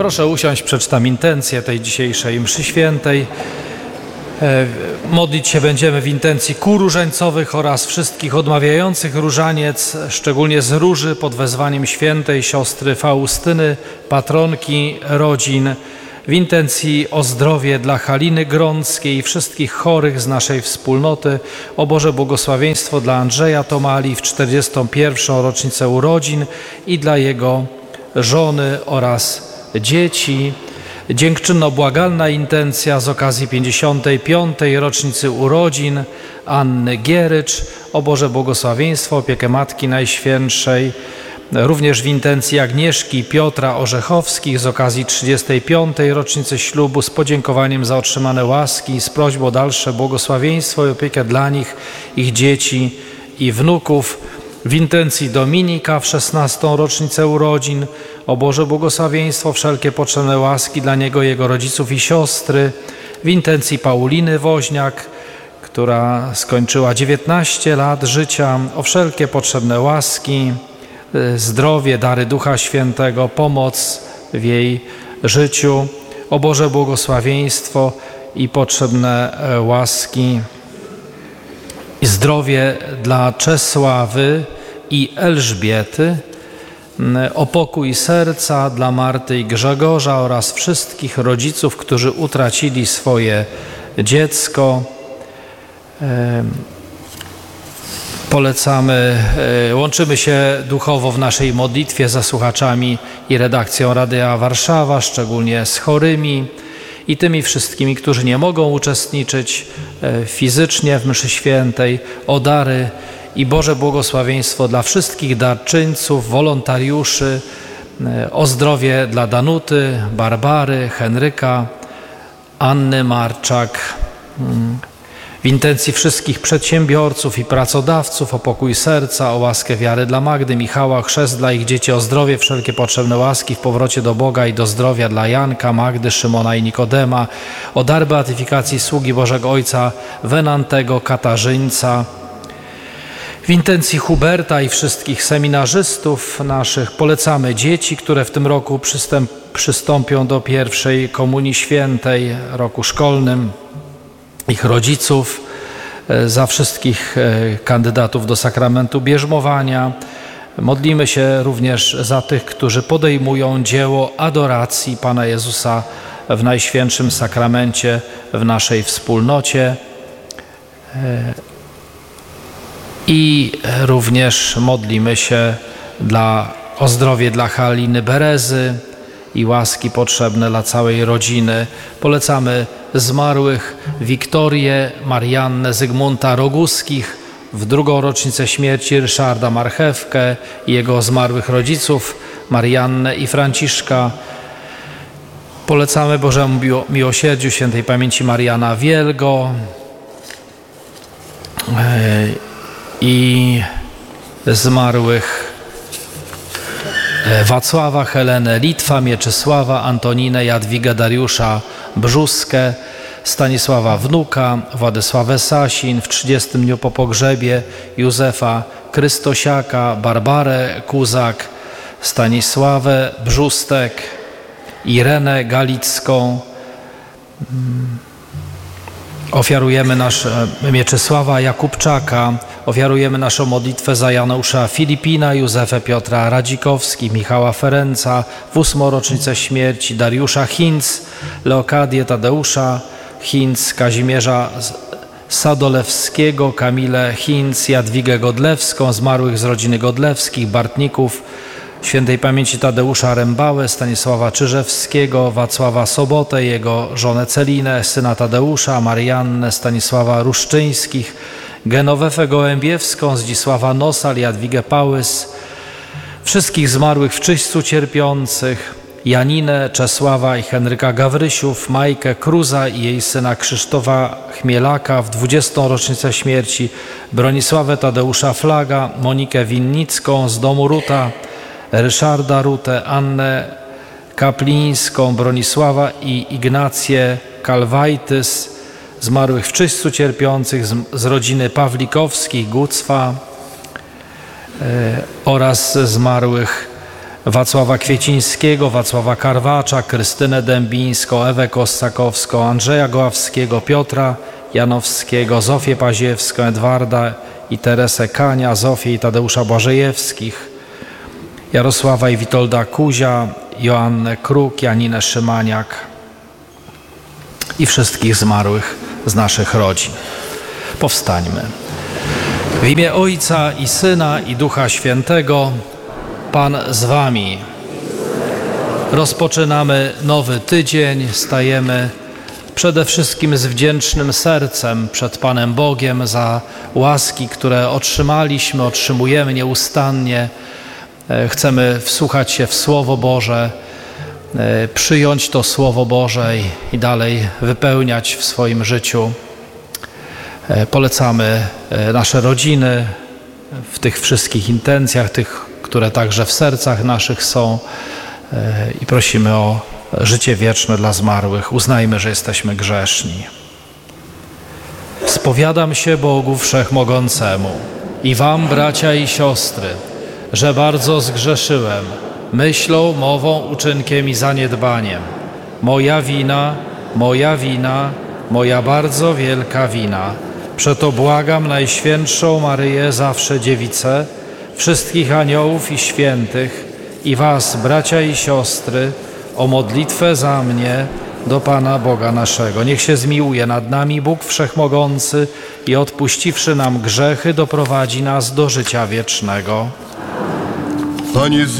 Proszę usiąść, przeczytam intencję tej dzisiejszej mszy świętej. Modlić się będziemy w intencji kół różańcowych oraz wszystkich odmawiających różaniec, szczególnie z róży pod wezwaniem świętej siostry Faustyny, patronki rodzin, w intencji o zdrowie dla Haliny Grąckiej i wszystkich chorych z naszej wspólnoty, o Boże błogosławieństwo dla Andrzeja Tomali w 41. rocznicę urodzin i dla jego żony oraz dzieci. Dziękczynno-błagalna intencja z okazji 55. rocznicy urodzin Anny Gierycz, o Boże błogosławieństwo, opiekę Matki Najświętszej. Również w intencji Agnieszki i Piotra Orzechowskich z okazji 35. rocznicy ślubu z podziękowaniem za otrzymane łaski i z prośbą o dalsze błogosławieństwo i opiekę dla nich, ich dzieci i wnuków. W intencji Dominika w 16. rocznicę urodzin, o Boże błogosławieństwo, wszelkie potrzebne łaski dla niego, jego rodziców i siostry. W intencji Pauliny Woźniak, która skończyła 19 lat życia, o wszelkie potrzebne łaski, zdrowie, dary Ducha Świętego, pomoc w jej życiu, o Boże błogosławieństwo i potrzebne łaski. I zdrowie dla Czesławy i Elżbiety, o pokój serca dla Marty i Grzegorza oraz wszystkich rodziców, którzy utracili swoje dziecko. Polecamy, łączymy się duchowo w naszej modlitwie za słuchaczami i redakcją Radia Warszawa, szczególnie z chorymi i tymi wszystkimi, którzy nie mogą uczestniczyć fizycznie w mszy świętej, o dary i Boże błogosławieństwo dla wszystkich darczyńców, wolontariuszy, o zdrowie dla Danuty, Barbary, Henryka, Anny Marczak. W intencji wszystkich przedsiębiorców i pracodawców, o pokój serca, o łaskę wiary dla Magdy, Michała, chrzest dla ich dzieci, o zdrowie, wszelkie potrzebne łaski w powrocie do Boga i do zdrowia dla Janka, Magdy, Szymona i Nikodema, o dar beatyfikacji sługi Bożego Ojca Wenantego Katarzyńca. W intencji Huberta i wszystkich seminarzystów naszych polecamy dzieci, które w tym roku przystąpią do pierwszej Komunii Świętej, roku szkolnym, ich rodziców, za wszystkich kandydatów do sakramentu bierzmowania. Modlimy się również za tych, którzy podejmują dzieło adoracji Pana Jezusa w Najświętszym Sakramencie w naszej wspólnocie. I również modlimy się o zdrowie dla Haliny Berezy i łaski potrzebne dla całej rodziny. Polecamy zmarłych Wiktorię, Mariannę, Zygmunta Roguskich w 2. rocznicę śmierci, Ryszarda Marchewkę i jego zmarłych rodziców, Mariannę i Franciszka. Polecamy Bożemu miłosierdziu świętej pamięci Mariana Wielgo i zmarłych Wacława, Helenę, Litwa, Mieczysława, Antoninę, Jadwigę, Dariusza, Brzuskę, Stanisława Wnuka, Władysławę Sasin w 30. dniu po pogrzebie, Józefa Krystosiaka, Barbarę Kuzak, Stanisławę Brzustek, Irenę Galicką. Ofiarujemy Mieczysława Jakubczaka, ofiarujemy naszą modlitwę za Janusza Filipina, Józefę Piotra Radzikowski, Michała Ferenca w 8. rocznicę śmierci, Dariusza Hinz, Leokadię Tadeusza Hinz, Kazimierza Sadolewskiego, Kamilę Hinz, Jadwigę Godlewską, zmarłych z rodziny Godlewskich, Bartników, świętej pamięci Tadeusza Rębałę, Stanisława Czyżewskiego, Wacława Sobotę, jego żonę Celinę, syna Tadeusza, Mariannę, Stanisława Ruszczyńskich, Genowefę Gołębiewską, Zdzisława Nosal, Jadwigę Pałys, wszystkich zmarłych w czyśćcu cierpiących, Janinę, Czesława i Henryka Gawrysiów, Majkę Kruza i jej syna Krzysztofa Chmielaka w 20. rocznicę śmierci, Bronisławę Tadeusza Flaga, Monikę Winnicką z domu Ruta, Ryszarda Rutę, Annę Kaplińską, Bronisława i Ignację Kalwajtys, zmarłych w czyśćcu cierpiących z rodziny Pawlikowskich, Gucwa oraz zmarłych Wacława Kwiecińskiego, Wacława Karwacza, Krystynę Dębińską, Ewę Kossakowską, Andrzeja Goławskiego, Piotra Janowskiego, Zofię Paziewską, Edwarda i Teresę Kania, Zofię i Tadeusza Błażejewskich, Jarosława i Witolda Kuzia, Joannę Kruk, Janinę Szymaniak i wszystkich zmarłych z naszych rodzin. Powstańmy. W imię Ojca i Syna i Ducha Świętego, Pan z wami. Rozpoczynamy nowy tydzień, stajemy przede wszystkim z wdzięcznym sercem przed Panem Bogiem za łaski, które otrzymaliśmy, otrzymujemy nieustannie. Chcemy wsłuchać się w Słowo Boże, przyjąć to Słowo Boże i dalej wypełniać w swoim życiu. Polecamy nasze rodziny w tych wszystkich intencjach, tych, które także w sercach naszych są i prosimy o życie wieczne dla zmarłych. Uznajmy, że jesteśmy grzeszni. Spowiadam się Bogu Wszechmogącemu i wam, bracia i siostry, że bardzo zgrzeszyłem myślą, mową, uczynkiem i zaniedbaniem. Moja wina, moja bardzo wielka wina. Przeto błagam Najświętszą Maryję, zawsze Dziewicę, wszystkich aniołów i świętych i was, bracia i siostry, o modlitwę za mnie do Pana Boga naszego. Niech się zmiłuje nad nami Bóg Wszechmogący i odpuściwszy nam grzechy, doprowadzi nas do życia wiecznego. Panie